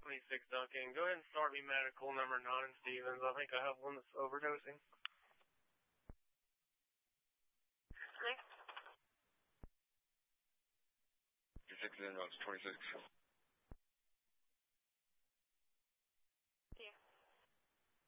26 Duncan. Go ahead and start me medical number 9 in Stevens. I think I have one that's overdosing. Six in, 26.